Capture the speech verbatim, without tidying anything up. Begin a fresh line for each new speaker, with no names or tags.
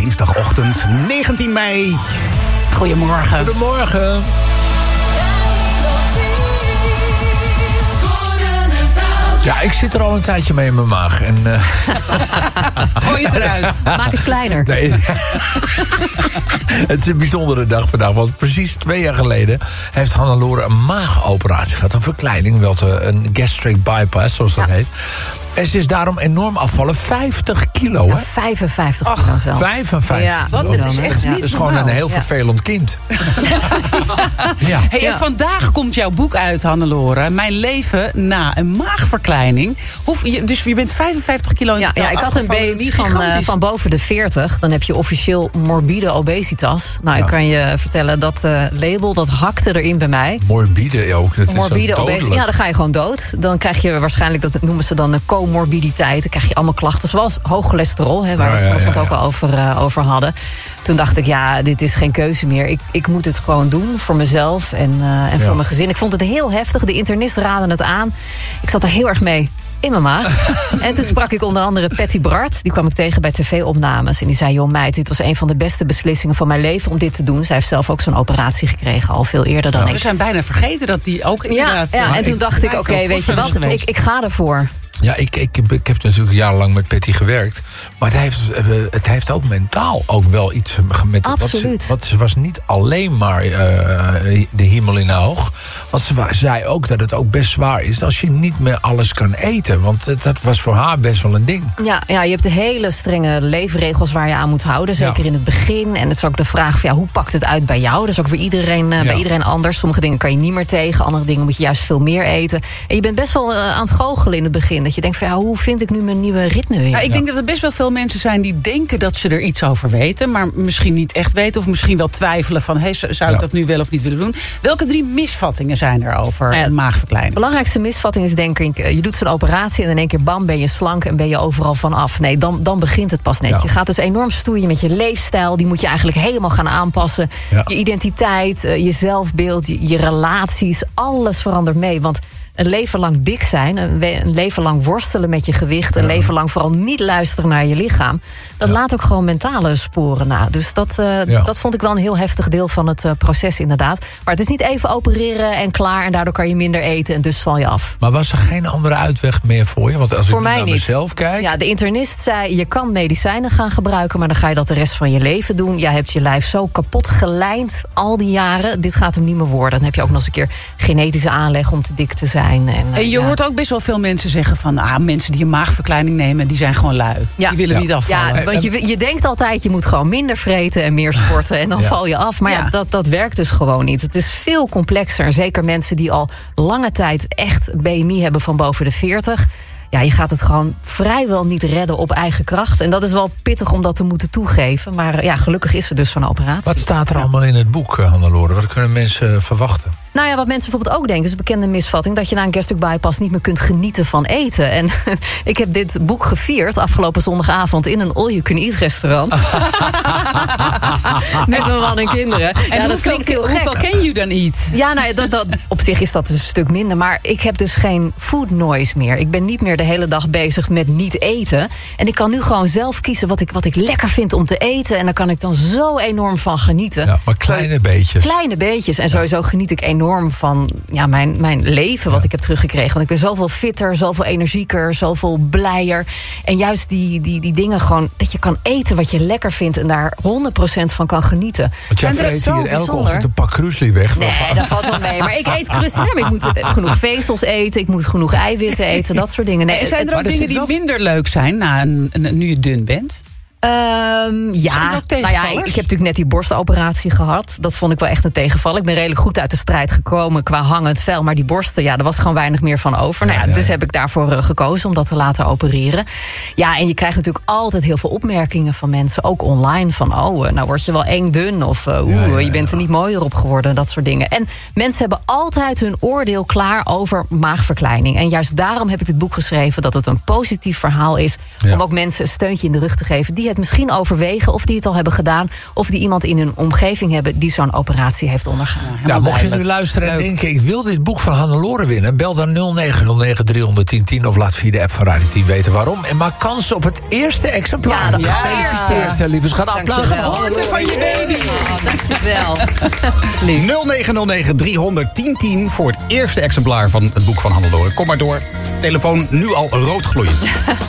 dinsdagochtend negentien mei.
Goedemorgen.
Goedemorgen. Ja, ik zit er al een tijdje mee in mijn maag. En, uh...
Gooi het eruit.
Maak het kleiner.
Nee. Het is een bijzondere dag vandaag. Want precies twee jaar geleden heeft Hannelore een maagoperatie gehad. Een verkleining, wel een gastric bypass, zoals dat ja. heet. En ze is daarom enorm afvallen. vijftig kilo, hè?
Ja, vijfenvijftig kilo
Och,
zelfs.
vijfenvijftig
ja,
kilo.
Wat, het is echt niet
Het is gewoon een heel
ja.
vervelend kind.
ja. Hey, en
ja.
vandaag komt jouw boek uit, Hannelore. Mijn leven na een maagverkleining. Hoe, je, dus je bent vijfenvijftig kilo in
ja,
totaal
ja, ik had een B M I van, uh, van boven de veertig. Dan heb je officieel morbide obesitas. Nou,
ja.
ik kan je vertellen, dat uh, label, dat hakte erin bij mij.
Morbide ook. Dat
morbide
is
obesitas. Ja, dan ga je gewoon dood. Dan krijg je waarschijnlijk, dat noemen ze dan een comorbiditeit. Dan krijg je allemaal klachten, zoals hoog cholesterol, hè, waar we het
ja, ja,
vanochtend
ja, ja.
ook al over, uh, over hadden. Toen dacht ik, ja, dit is geen keuze meer. Ik, ik moet het gewoon doen voor mezelf en, uh, en voor
ja.
mijn gezin. Ik vond het heel heftig. De internist raadde het aan. Ik zat er heel erg mee in mijn maag. En toen sprak ik onder andere Patty Bart. Die kwam ik tegen bij tv-opnames. En die zei, joh meid, dit was een van de beste beslissingen van mijn leven om dit te doen. Zij heeft zelf ook zo'n operatie gekregen, al veel eerder dan
ja,
ik.
We zijn bijna vergeten dat die ook inderdaad...
Ja, ja en toen
ik,
dacht ik, oké, okay, weet je wat, ik, ik ga ervoor.
Ja, ik, ik, ik heb natuurlijk jarenlang met Patty gewerkt. Maar het heeft, het heeft ook mentaal ook wel iets met...
Absoluut.
Want ze, ze was niet alleen maar uh, de hemel in de hoog. Want ze zei ook dat het ook best zwaar is als je niet meer alles kan eten. Want het, dat was voor haar best wel een ding.
Ja, ja, je hebt de hele strenge leefregels waar je aan moet houden. Zeker ja. in het begin. En het is ook de vraag van, ja, hoe pakt het uit bij jou? Dat is ook weer iedereen, uh, ja. bij iedereen anders. Sommige dingen kan je niet meer tegen. Andere dingen moet je juist veel meer eten. En je bent best wel uh, aan het goochelen in het begin. Dat je denkt van, ja, hoe vind ik nu mijn nieuwe ritme weer?
Ja, ik denk dat er best wel veel mensen zijn die denken dat ze er iets over weten, maar misschien niet echt weten of misschien wel twijfelen van, hey, zou ik ja. dat nu wel of niet willen doen? Welke drie misvattingen zijn er over nou ja, een maagverkleining?
De belangrijkste misvatting is denk ik, je doet zo'n operatie en in één keer bam, ben je slank en ben je overal van af. Nee, dan, dan begint het pas net. Ja. Je gaat dus enorm stoeien met je leefstijl. Die moet je eigenlijk helemaal gaan aanpassen. Ja. Je identiteit, je zelfbeeld, je, je relaties, alles verandert mee. Want een leven lang dik zijn, een leven lang worstelen met je gewicht, een ja. leven lang vooral niet luisteren naar je lichaam, dat ja. laat ook gewoon mentale sporen na. Dus dat, uh, ja. dat vond ik wel een heel heftig deel van het uh, proces inderdaad. Maar het is niet even opereren en klaar en daardoor kan je minder eten en dus val je af.
Maar was er geen andere uitweg meer voor je? Want als
voor
ik
mij
naar
niet.
mezelf kijk...
Ja, de internist zei, je kan medicijnen gaan gebruiken, maar dan ga je dat de rest van je leven doen. Jij hebt je lijf zo kapot gelijnd al die jaren. Dit gaat hem niet meer worden. Dan heb je ook nog eens een keer genetische aanleg om te dik te zijn. En,
en je ja. hoort ook best wel veel mensen zeggen van, ah, mensen die een maagverkleining nemen, die zijn gewoon lui. Ja. Die willen ja. niet afvallen.
Ja, want je, je denkt altijd, je moet gewoon minder vreten en meer sporten en dan ja. val je af. Maar ja, ja dat, dat werkt dus gewoon niet. Het is veel complexer. En zeker mensen die al lange tijd echt B M I hebben van boven de veertig. Ja, je gaat het gewoon vrijwel niet redden op eigen kracht. En dat is wel pittig om dat te moeten toegeven. Maar ja, gelukkig is er dus zo'n operatie.
Wat staat er allemaal in het boek, Hannelore? Wat kunnen mensen verwachten?
Nou ja, wat mensen bijvoorbeeld ook denken, is een bekende misvatting, dat je na een gastric bypass niet meer kunt genieten van eten. En ik heb dit boek gevierd afgelopen zondagavond in een all-you-can-eat restaurant. Met mijn man en kinderen.
En
ja,
dat
hoeveel,
klinkt heel hoeveel ken je dan niet?
Ja, nou, dat, dat, op zich is dat dus een stuk minder. Maar ik heb dus geen food noise meer. Ik ben niet meer de hele dag bezig met niet eten. En ik kan nu gewoon zelf kiezen wat ik, wat ik lekker vind om te eten. En daar kan ik dan zo enorm van genieten.
Ja, maar kleine zo, beetjes.
Kleine beetjes. En sowieso ja. geniet ik enorm van ja, mijn, mijn leven wat ja. ik heb teruggekregen. Want ik ben zoveel fitter, zoveel energieker, zoveel blijer. En juist die, die, die dingen gewoon, dat je kan eten wat je lekker vindt en daar honderd procent van kan genieten.
Want jij vreet hier elke ochtend een pak krusli weg.
Nee, dat valt wel mee. Maar ik eet krusli. Nee, maar ik moet genoeg vezels eten, ik moet genoeg eiwitten eten, dat soort dingen. Nee,
en zijn er ook dingen die wel minder leuk zijn na een, een, nu je dun bent?
Um, ja, nou ja, ik, ik heb natuurlijk net die borstoperatie gehad. Dat vond ik wel echt een tegenval. Ik ben redelijk goed uit de strijd gekomen qua hangend vel. Maar die borsten, ja, er was gewoon weinig meer van over. Ja, nou ja, ja, dus ja. heb ik daarvoor uh, gekozen om dat te laten opereren. Ja, en je krijgt natuurlijk altijd heel veel opmerkingen van mensen. Ook online van, oh, uh, nou word je wel eng dun. Of, uh, oeh, ja, ja, ja. je bent er niet mooier op geworden. Dat soort dingen. En mensen hebben altijd hun oordeel klaar over maagverkleining. En juist daarom heb ik dit boek geschreven. Dat het een positief verhaal is. Ja. Om ook mensen een steuntje in de rug te geven. Die het misschien overwegen, of die het al hebben gedaan, of die iemand in hun omgeving hebben die zo'n operatie heeft ondergaan.
Ja, nou, mocht je nu luisteren en denken, ik wil dit boek van Hannelore winnen, bel dan nul negen nul negen drie honderd tien tien of laat via de app van Radio tien weten waarom. En maak kans op het eerste exemplaar.
Ja,
gefeliciteerd, ja. lieve schat. Applaus voor
Geboorte van je baby.
Oh, dankjewel.
nul negen nul negen drie honderd tien tien voor het eerste exemplaar van het boek van Hannelore. Kom maar door. Telefoon nu al rood gloeiend.